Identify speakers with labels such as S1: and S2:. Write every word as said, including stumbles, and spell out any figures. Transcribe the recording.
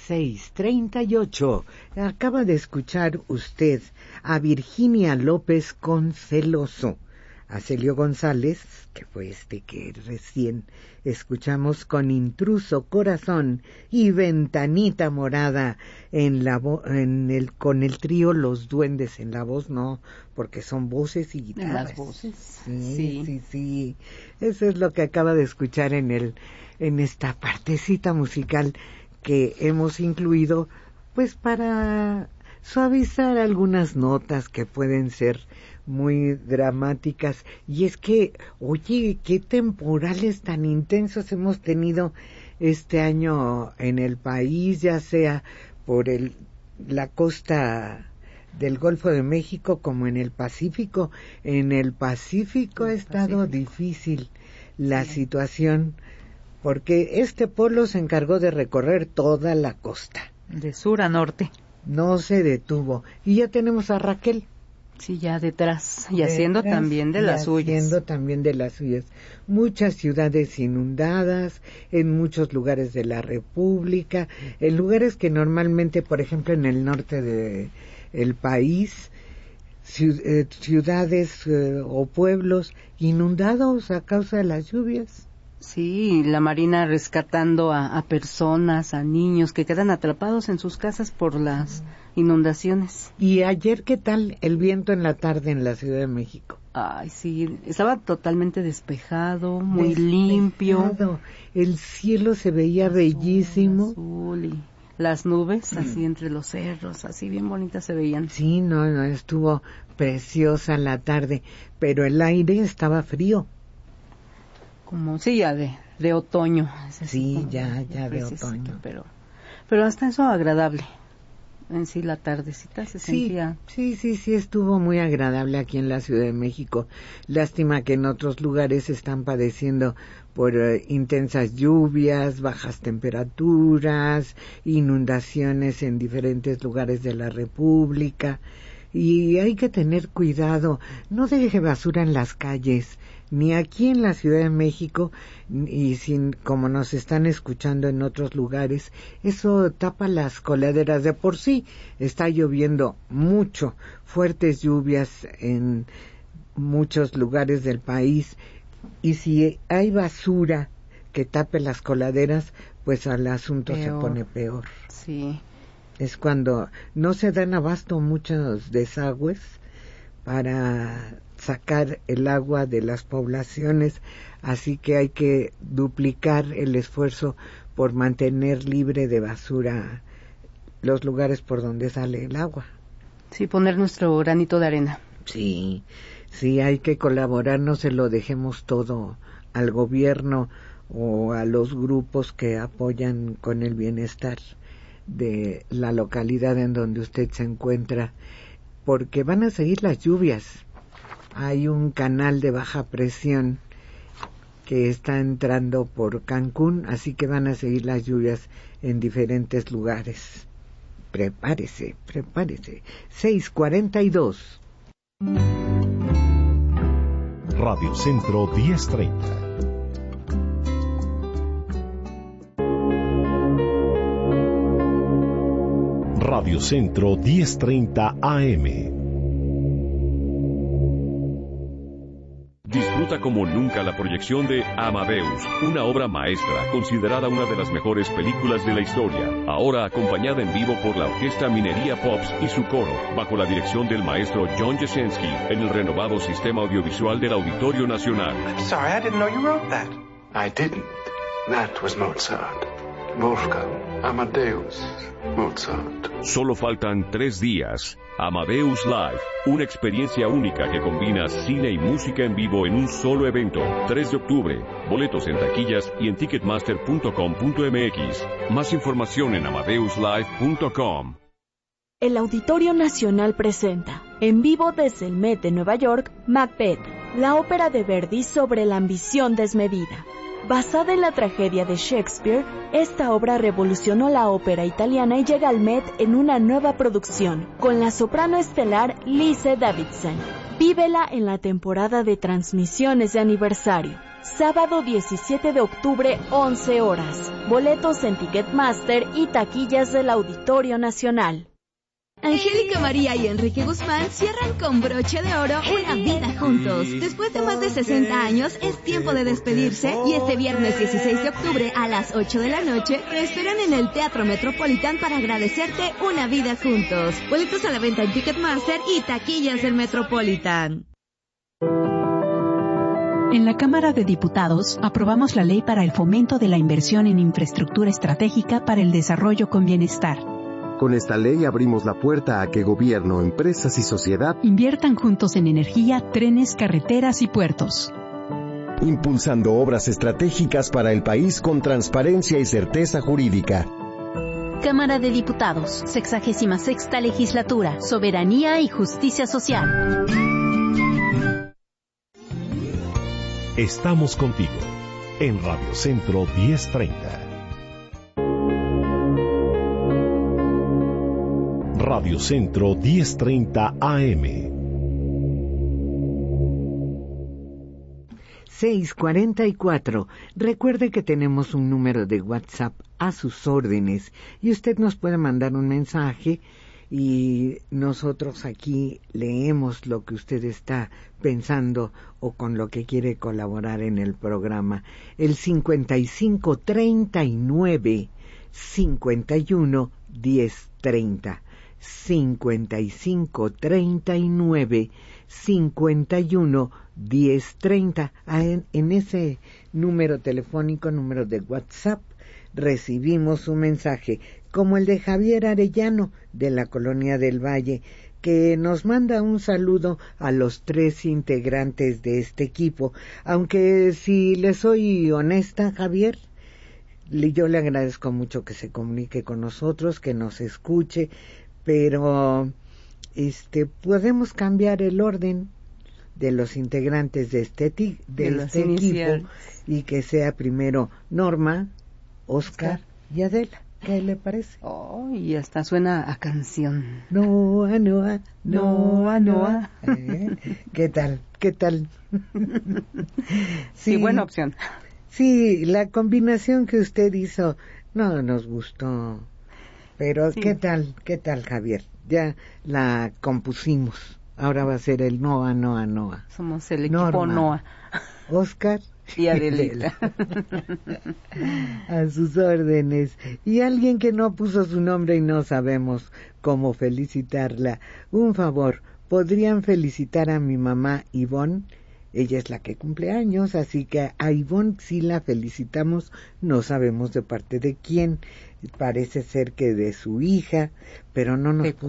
S1: seis treinta y ocho. Acaba de escuchar usted a Virginia López con Celoso, a Celio González, que fue este que recién escuchamos, con Intruso Corazón, y Ventanita Morada en la vo- en el con el trío Los Duendes en la voz, no, porque son voces y guitarras.
S2: En las voces.
S1: Sí,
S2: sí,
S1: sí, sí. Eso es lo que acaba de escuchar en el en esta partecita musical que hemos incluido, pues para suavizar algunas notas que pueden ser muy dramáticas. Y es que, oye, qué temporales tan intensos hemos tenido este año en el país, ya sea por el la costa del Golfo de México como en el Pacífico. En el Pacífico ha estado difícil la sí. situación, porque este polo se encargó de recorrer toda la costa.
S2: De sur a norte.
S1: No se detuvo. Y ya tenemos a Raquel.
S2: Sí, ya detrás. Y haciendo
S1: detrás,
S2: también de
S1: y
S2: las suyas.
S1: Haciendo también de las suyas. Muchas ciudades inundadas, en muchos lugares de la República, en lugares que normalmente, por ejemplo, en el norte de el país, ciudades eh, o pueblos inundados a causa de las lluvias.
S2: Sí, la Marina rescatando a, a personas, a niños que quedan atrapados en sus casas por las inundaciones.
S1: ¿Y ayer qué tal el viento en la tarde en la Ciudad de México?
S2: Ay, sí, estaba totalmente despejado, muy
S1: despejado.
S2: limpio.
S1: El cielo se veía azul, bellísimo.
S2: Azul y las nubes mm. así entre los cerros, así bien bonitas se veían.
S1: Sí, no, no, estuvo preciosa la tarde, pero el aire estaba frío.
S2: Como, sí, ya de, de otoño.
S1: Sí,
S2: como,
S1: ya, ya de otoño.
S2: Pero, pero hasta eso agradable. En sí la tardecita se
S1: sí,
S2: sentía.
S1: Sí, sí, sí, estuvo muy agradable aquí en la Ciudad de México. Lástima que en otros lugares están padeciendo por uh, intensas lluvias, bajas temperaturas, inundaciones en diferentes lugares de la República. Y hay que tener cuidado, no deje basura en las calles, ni aquí en la Ciudad de México, y sin, como nos están escuchando en otros lugares, eso tapa las coladeras. De por sí está lloviendo mucho, fuertes lluvias en muchos lugares del país, y si hay basura que tape las coladeras, pues el asunto peor. se pone peor.
S2: Sí.
S1: Es cuando no se dan abasto muchos desagües para sacar el agua de las poblaciones, así que hay que duplicar el esfuerzo por mantener libre de basura los lugares por donde sale el agua.
S2: Sí, poner nuestro granito de arena.
S1: Sí, sí, hay que colaborar, no se lo dejemos todo al gobierno o a los grupos que apoyan con el bienestar de la localidad en donde usted se encuentra, porque van a seguir las lluvias. Hay un canal de baja presión que está entrando por Cancún, así que van a seguir las lluvias en diferentes lugares. Prepárese, prepárese. seis cuarenta y dos.
S3: Radio Centro diez treinta. Radio Centro diez treinta A M.
S4: Disfruta como nunca la proyección de Amadeus, una obra maestra, considerada una de las mejores películas de la historia, ahora acompañada en vivo por la Orquesta Minería Pops y su coro, bajo la dirección del maestro John Jasenski, en el renovado Sistema Audiovisual del Auditorio Nacional.
S5: I'm sorry, I didn't know you wrote that. I didn't. That was Mozart. Wolfgang Amadeus Mozart.
S4: Solo faltan tres días. Amadeus Live, una experiencia única que combina cine y música en vivo en un solo evento. tres de octubre, boletos en taquillas y en ticketmaster punto com punto m x. Más información en amadeus live punto com.
S6: El Auditorio Nacional presenta, en vivo desde el Met de Nueva York, Macbeth, la ópera de Verdi sobre la ambición desmedida. Basada en la tragedia de Shakespeare, esta obra revolucionó la ópera italiana y llega al Met en una nueva producción, con la soprano estelar Lise Davidson. Vívela en la temporada de transmisiones de aniversario. sábado diecisiete de octubre, once horas. Boletos en Ticketmaster y taquillas del Auditorio Nacional.
S7: Angélica María y Enrique Guzmán cierran con broche de oro una vida juntos. Después de más de sesenta años, es tiempo de despedirse y este viernes dieciséis de octubre a las ocho de la noche te esperan en el Teatro Metropolitan para agradecerte una vida juntos. Boletos a la venta en Ticketmaster y taquillas del Metropolitan.
S8: En la Cámara de Diputados aprobamos la ley para el fomento de la inversión en infraestructura estratégica para el desarrollo con bienestar.
S9: Con esta ley abrimos la puerta a que gobierno, empresas y sociedad
S8: inviertan juntos en energía, trenes, carreteras y puertos.
S3: Impulsando obras estratégicas para el país con transparencia y certeza jurídica.
S10: Cámara de Diputados, sexagésima sexta legislatura, soberanía y justicia social.
S3: Estamos contigo en Radio Centro diez treinta. Radio Centro diez treinta A M.
S1: seis cuarenta y cuatro. Recuerde que tenemos un número de WhatsApp a sus órdenes y usted nos puede mandar un mensaje y nosotros aquí leemos lo que usted está pensando o con lo que quiere colaborar en el programa. El cincuenta y cinco treinta y nueve cincuenta y uno diez treinta. cincuenta y cinco treinta y nueve cincuenta y uno diez treinta. En, en ese número telefónico, número de WhatsApp, recibimos un mensaje como el de Javier Arellano de la Colonia del Valle, que nos manda un saludo a los tres integrantes de este equipo, aunque si le soy honesta, Javier, yo le agradezco mucho que se comunique con nosotros, que nos escuche, pero este podemos cambiar el orden de los integrantes de este, ti, de de este equipo y que sea primero Norma, Oscar y Adela. ¿Qué le parece?
S2: Oh, y hasta suena a canción.
S1: Noa, Noa,
S2: Noa, Noa.
S1: ¿Eh? ¿Qué tal? ¿Qué tal?
S2: Sí, sí, buena opción.
S1: Sí, la combinación que usted hizo no nos gustó. Pero, sí. ¿qué tal? ¿Qué tal, Javier? Ya la compusimos. Ahora va a ser el Noa, Noa, Noa.
S2: Somos el equipo Norma, Noa.
S1: Oscar
S2: y Adelita.
S1: A sus órdenes. Y alguien que no puso su nombre y no sabemos cómo felicitarla. Un favor, ¿podrían felicitar a mi mamá Ivonne? Ella es la que cumple años, así que a Ivonne sí la felicitamos, no sabemos de parte de quién, parece ser que de su hija, pero no nos puso